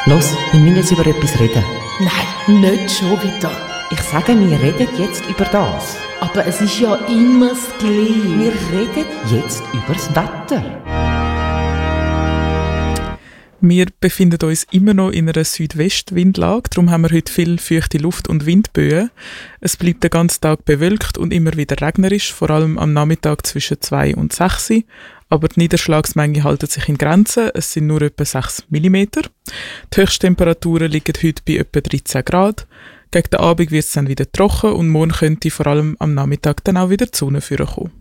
Los, wir müssen jetzt über etwas reden. Nein, nicht schon wieder. Ich sage, wir reden jetzt über das. Aber es ist ja immer das Gleiche. Wir reden jetzt über das Wetter. Wir befinden uns immer noch in einer Südwestwindlage, darum haben wir heute viel feuchte Luft und Windböen. Es bleibt den ganzen Tag bewölkt und immer wieder regnerisch, vor allem am Nachmittag zwischen 2 und 6 Uhr. Aber die Niederschlagsmenge hält sich in Grenzen, es sind nur etwa 6 mm. Die Höchsttemperaturen liegen heute bei etwa 13 Grad. Gegen den Abend wird es dann wieder trocken und morgen könnte vor allem am Nachmittag dann auch wieder die Sonne vorkommen.